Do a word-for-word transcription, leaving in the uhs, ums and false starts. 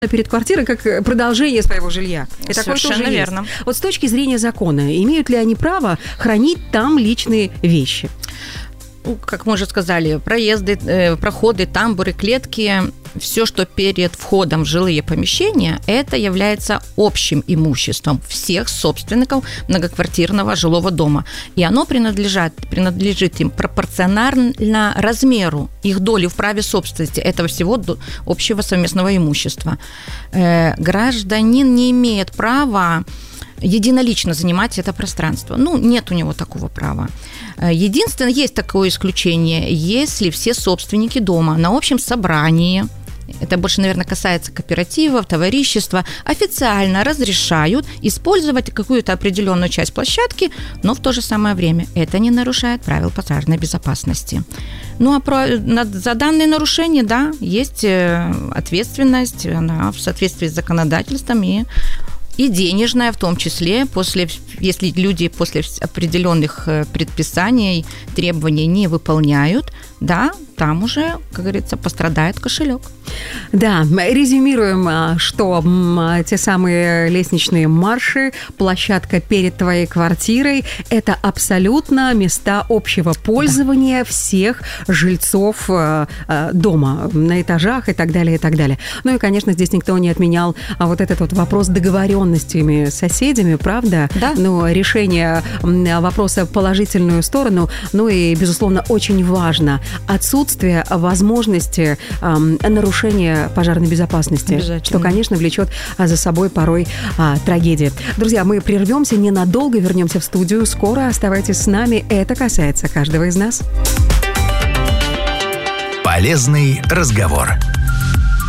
перед квартирой как продолжение своего жилья. И совершенно верно. Есть. Вот с точки зрения закона, имеют ли они право хранить там личные вещи? Ну, как мы уже сказали, проезды, э, проходы, тамбуры, клетки, все, что перед входом в жилые помещения, это является общим имуществом всех собственников многоквартирного жилого дома. И оно принадлежит, принадлежит им пропорционально размеру их доли в праве собственности этого всего общего совместного имущества. Э, гражданин не имеет права единолично занимать это пространство. Ну, нет у него такого права. Единственное, есть такое исключение, если все собственники дома на общем собрании, это больше, наверное, касается кооперативов, товарищества, официально разрешают использовать какую-то определенную часть площадки, но в то же самое время это не нарушает правил пожарной безопасности. Ну, а про, за данные нарушения, да, есть ответственность, она в соответствии с законодательством и И денежная в том числе, после, если люди после определенных предписаний, требований не выполняют, да, там уже, как говорится, пострадает кошелек. Да, резюмируем, что те самые лестничные марши, площадка перед твоей квартирой – это абсолютно места общего пользования, да, всех жильцов дома, на этажах и так далее, и так далее. Ну и, конечно, здесь никто не отменял вот этот вот вопрос договоренностями с соседями, правда? Да. Ну, решение вопроса в положительную сторону, ну и, безусловно, очень важно отсутствие возможности э, нарушения пожарной безопасности, что, конечно, влечет за собой порой а, трагедии. Друзья, мы прервемся ненадолго, вернемся в студию скоро. Оставайтесь с нами, это касается каждого из нас. Полезный разговор.